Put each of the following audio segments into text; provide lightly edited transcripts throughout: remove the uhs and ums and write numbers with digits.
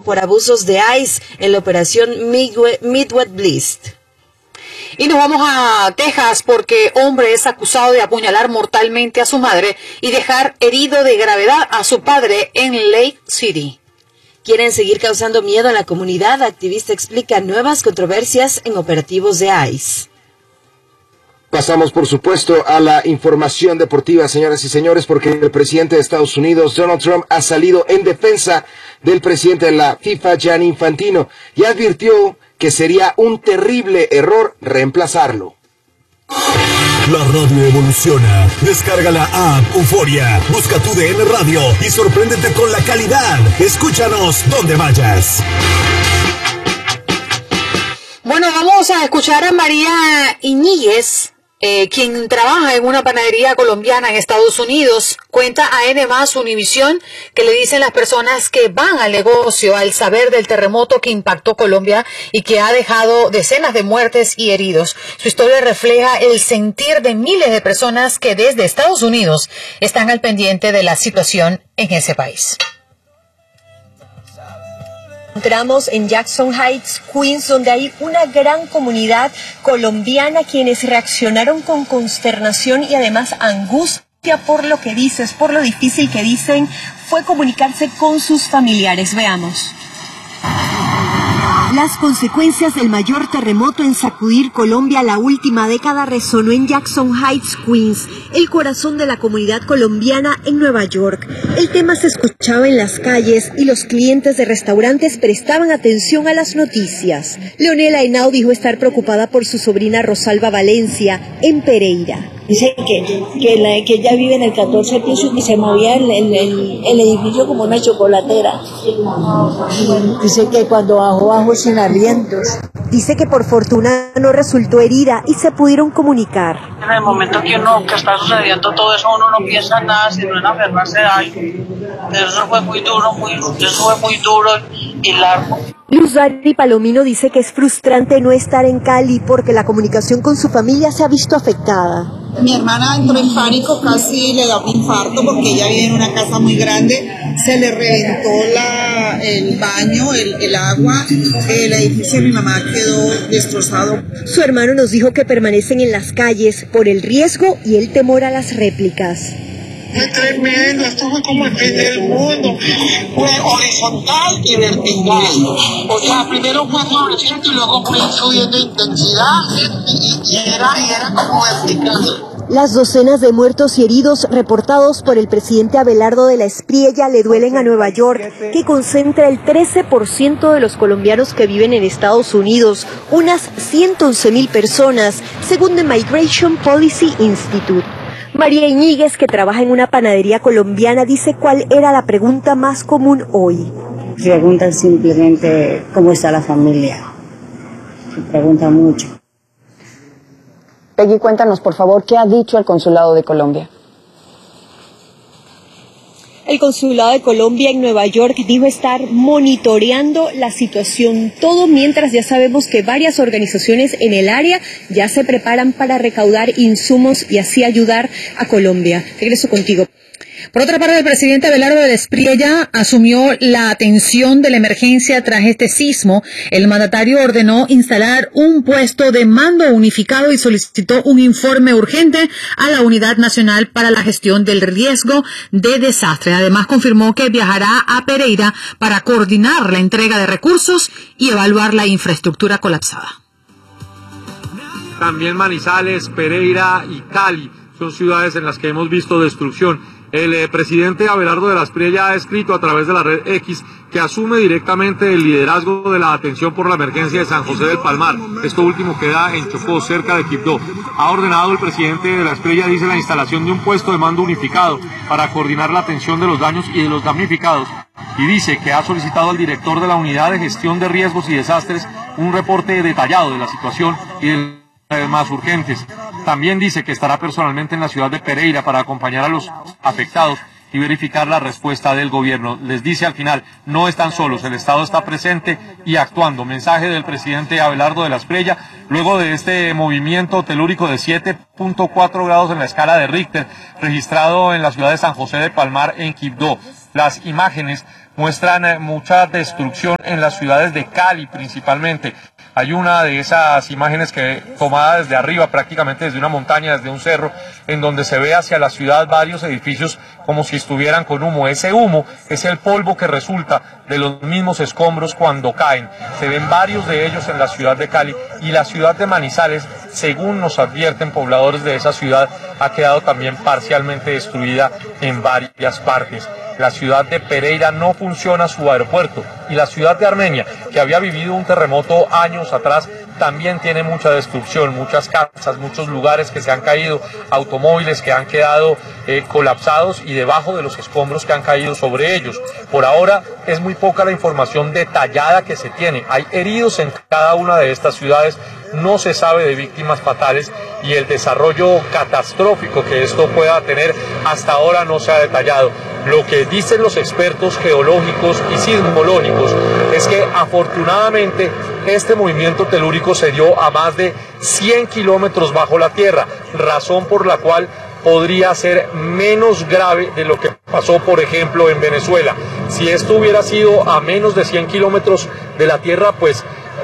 por abusos de ICE en la operación Midwest Bliss. Y nos vamos a Texas porque hombre es acusado de apuñalar mortalmente a su madre y dejar herido de gravedad a su padre en Lake City. Quieren seguir causando miedo en la comunidad. Activista explica nuevas controversias en operativos de ICE. Pasamos, por supuesto, a la información deportiva, señoras y señores, porque el presidente de Estados Unidos, Donald Trump, ha salido en defensa del presidente de la FIFA, Gianni Infantino, y advirtió que sería un terrible error reemplazarlo. La radio evoluciona. Descarga la app Euforia. Busca tu DN Radio y sorpréndete con la calidad. Escúchanos donde vayas. Bueno, vamos a escuchar a María Iñiguez, quien trabaja en una panadería colombiana en Estados Unidos. Cuenta a N+ Univisión que le dicen las personas que van al negocio al saber del terremoto que impactó Colombia y que ha dejado decenas de muertes y heridos. Su historia refleja el sentir de miles de personas que desde Estados Unidos están al pendiente de la situación en ese país. Encontramos en Jackson Heights, Queens, donde hay una gran comunidad colombiana quienes reaccionaron con consternación y además angustia por lo que dices, por lo difícil que dicen fue comunicarse con sus familiares. Veamos. Las consecuencias del mayor terremoto en sacudir Colombia la última década resonó en Jackson Heights, Queens, el corazón de la comunidad colombiana en Nueva York. El tema se escuchaba en las calles y los clientes de restaurantes prestaban atención a las noticias. Leonela Henao dijo estar preocupada por su sobrina Rosalba Valencia en Pereira. Dice que ella vive en el 14 piso y que se movía el edificio como una chocolatera. Dice que cuando bajó sin alientos. Dice que por fortuna no resultó herida y se pudieron comunicar. En el momento que está sucediendo todo eso, uno no piensa en nada, sino en aferrarse a algo. Eso fue muy duro y largo. Luz Dari Palomino dice que es frustrante no estar en Cali porque la comunicación con su familia se ha visto afectada. Mi hermana entró en pánico, casi le da un infarto porque ella vive en una casa muy grande, se le reventó el baño, el agua, el edificio de mi mamá quedó destrozado. Su hermano nos dijo que permanecen en las calles por el riesgo y el temor a las réplicas. Fue tremendo, esto fue como el fin del mundo, fue horizontal y vertical, o sea, primero fue floreciente y luego fue subiendo intensidad y era como vertical. Las docenas de muertos y heridos reportados por el presidente Abelardo de la Espriella le duelen a Nueva York, que concentra el 13% de los colombianos que viven en Estados Unidos, unas 111,000 personas, según The Migration Policy Institute. María Iñiguez, que trabaja en una panadería colombiana, dice cuál era la pregunta más común hoy. Preguntan simplemente cómo está la familia. Se preguntan mucho. Peggy, cuéntanos, por favor, ¿qué ha dicho el Consulado de Colombia? El Consulado de Colombia en Nueva York dijo estar monitoreando la situación, todo mientras ya sabemos que varias organizaciones en el área ya se preparan para recaudar insumos y así ayudar a Colombia. Regreso contigo. Por otra parte, el presidente Abelardo de la Espriella asumió la atención de la emergencia tras este sismo. El mandatario ordenó instalar un puesto de mando unificado y solicitó un informe urgente a la Unidad Nacional para la Gestión del Riesgo de Desastres. Además, confirmó que viajará a Pereira para coordinar la entrega de recursos y evaluar la infraestructura colapsada. También Manizales, Pereira y Cali son ciudades en las que hemos visto destrucción. El presidente Abelardo de la Espriella ha escrito a través de la red X que asume directamente el liderazgo de la atención por la emergencia de San José del Palmar. Esto último queda en Chocó, cerca de Quibdó. Ha ordenado el presidente de la Espriella, dice, la instalación de un puesto de mando unificado para coordinar la atención de los daños y de los damnificados. Y dice que ha solicitado al director de la Unidad de Gestión de Riesgos y Desastres un reporte detallado de la situación y de más urgentes. También dice que estará personalmente en la ciudad de Pereira para acompañar a los afectados y verificar la respuesta del gobierno. Les dice al final, no están solos, el Estado está presente y actuando. Mensaje del presidente Abelardo de la Espriella, luego de este movimiento telúrico de 7.4 grados en la escala de Richter, registrado en la ciudad de San José de Palmar, en Quibdó. Las imágenes muestran mucha destrucción en las ciudades de Cali principalmente. Hay una de esas imágenes que tomada desde arriba, prácticamente desde una montaña, desde un cerro, en donde se ve hacia la ciudad varios edificios como si estuvieran con humo. Ese humo es el polvo que resulta de los mismos escombros cuando caen. Se ven varios de ellos en la ciudad de Cali, y la ciudad de Manizales, según nos advierten pobladores de esa ciudad, ha quedado también parcialmente destruida en varias partes. La ciudad de Pereira no funciona su aeropuerto, y la ciudad de Armenia, que había vivido un terremoto años atrás, también tiene mucha destrucción, muchas casas, muchos lugares que se han caído, automóviles que han quedado colapsados y debajo de los escombros que han caído sobre ellos. Por ahora es muy poca la información detallada que se tiene. Hay heridos en cada una de estas ciudades, no se sabe de víctimas fatales, y el desarrollo catastrófico que esto pueda tener hasta ahora no se ha detallado. Lo que dicen los expertos geológicos y sismológicos es que afortunadamente este movimiento telúrico se dio a más de 100 kilómetros bajo la tierra, razón por la cual podría ser menos grave de lo que pasó, por ejemplo, en Venezuela. Si esto hubiera sido a menos de 100 kilómetros de la tierra, pues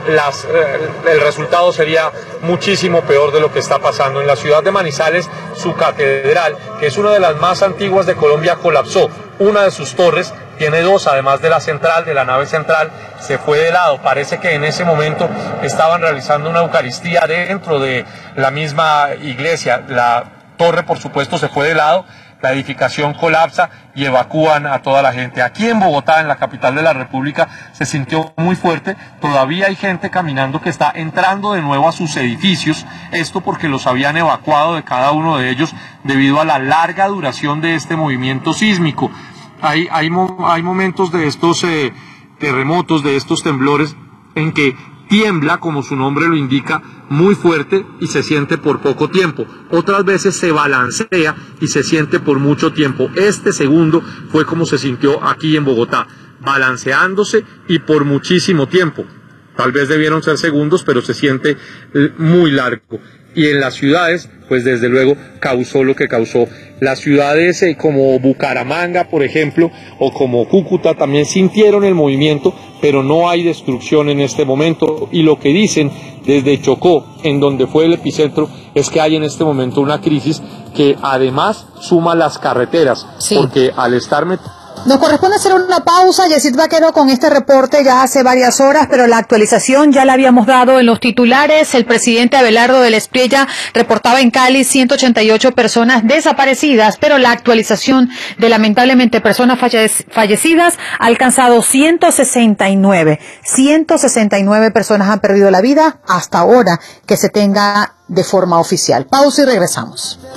el resultado sería muchísimo peor de lo que está pasando. En la ciudad de Manizales, su catedral, que es una de las más antiguas de Colombia, colapsó. Una de sus torres, tiene dos, además de la central, de la nave central, se fue de lado. Parece que en ese momento estaban realizando una Eucaristía dentro de la misma iglesia. La torre, por supuesto, se fue de lado. La edificación colapsa y evacúan a toda la gente. Aquí en Bogotá, en la capital de la República, se sintió muy fuerte. Todavía hay gente caminando que está entrando de nuevo a sus edificios. Esto porque los habían evacuado de cada uno de ellos debido a la larga duración de este movimiento sísmico. Hay momentos de estos terremotos, de estos temblores, en que tiembla, como su nombre lo indica, muy fuerte y se siente por poco tiempo. Otras veces se balancea y se siente por mucho tiempo. Este segundo fue como se sintió aquí en Bogotá, balanceándose y por muchísimo tiempo. Tal vez debieron ser segundos, pero se siente muy largo. Y en las ciudades, pues desde luego causó lo que causó. Las ciudades como Bucaramanga, por ejemplo, o como Cúcuta también sintieron el movimiento, pero no hay destrucción en este momento. Y lo que dicen desde Chocó, en donde fue el epicentro, es que hay en este momento una crisis que además suma las carreteras, sí, porque al estar Nos corresponde hacer una pausa, Yesid Vaquero, con este reporte ya hace varias horas, pero la actualización ya la habíamos dado en los titulares. El presidente Abelardo del Espriella reportaba en Cali 188 personas desaparecidas, pero la actualización de lamentablemente personas fallecidas ha alcanzado 169. 169 personas han perdido la vida hasta ahora que se tenga de forma oficial. Pausa y regresamos.